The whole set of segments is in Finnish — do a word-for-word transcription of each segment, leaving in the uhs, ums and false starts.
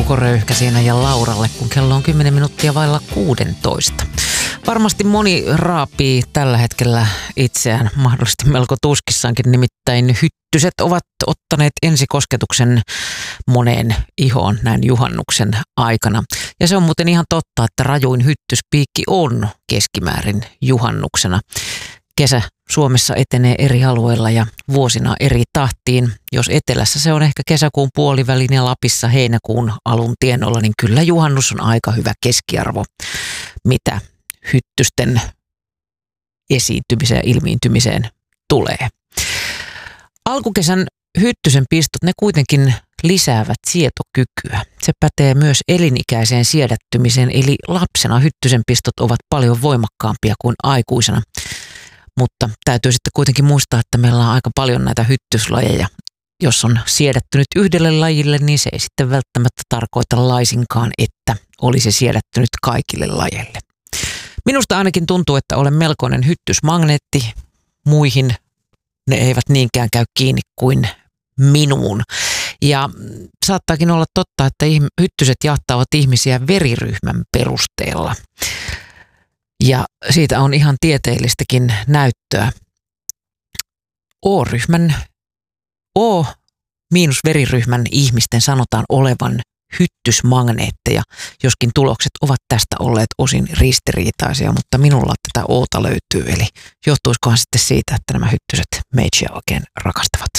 Touko Röyhkäsienä ja Lauralle, kun kello on kymmenen minuuttia vailla kuusitoista. Varmasti moni raapii tällä hetkellä itseään mahdollisesti melko tuskissaankin, nimittäin hyttyset ovat ottaneet ensikosketuksen moneen ihoon näin juhannuksen aikana. Ja se on muuten ihan totta, että rajuin hyttyspiikki on keskimäärin juhannuksena. Kesä Suomessa etenee eri alueilla ja vuosina eri tahtiin. Jos etelässä se on ehkä kesäkuun puolivälin ja Lapissa heinäkuun alun tienoilla, niin kyllä juhannus on aika hyvä keskiarvo, mitä hyttysten esiintymiseen ja ilmiintymiseen tulee. Alkukesän hyttysen pistot, ne kuitenkin lisäävät sietokykyä. Se pätee myös elinikäiseen siedättymiseen, eli lapsena hyttysen pistot ovat paljon voimakkaampia kuin aikuisena. Mutta täytyy sitten kuitenkin muistaa, että meillä on aika paljon näitä hyttyslajeja. Jos on siedättynyt yhdelle lajille, niin se ei sitten välttämättä tarkoita laisinkaan, että olisi siedättynyt kaikille lajeille. Minusta ainakin tuntuu, että olen melkoinen hyttysmagneetti. Muihin ne eivät niinkään käy kiinni kuin minuun. Ja saattaakin olla totta, että hyttyset jahtaavat ihmisiä veriryhmän perusteella. Ja siitä on ihan tieteellistäkin näyttöä. O-ryhmän, O-veriryhmän ihmisten sanotaan olevan hyttysmagneetteja, joskin tulokset ovat tästä olleet osin ristiriitaisia, mutta minulla tätä Oota löytyy. Eli johtuisikohan sitten siitä, että nämä hyttyset meitä oikein rakastavat.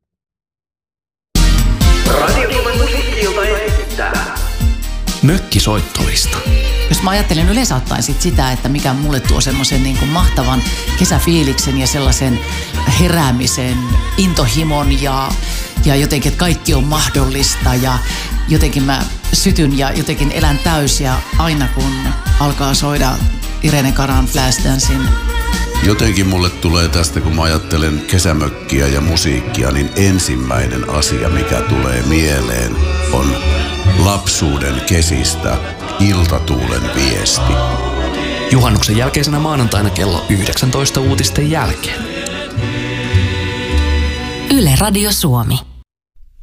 Radio Suomen musiikki-ilta esittää Mökkisoittolista. Jos mä ajattelen yleensä ottaen sit sitä, että mikä mulle tuo semmoisen niin kuin mahtavan kesäfiiliksen ja sellaisen heräämisen, intohimon ja, ja jotenkin, että kaikki on mahdollista ja jotenkin mä sytyn ja jotenkin elän täysiä aina kun alkaa soida Irene Karan Flashdancen. Jotenkin mulle tulee tästä, kun mä ajattelen kesämökkiä ja musiikkia, niin ensimmäinen asia, mikä tulee mieleen, on lapsuuden kesistä iltatuulen viesti. Juhannuksen jälkeisenä maanantaina kello yhdeksäntoista uutisten jälkeen. Yle Radio Suomi.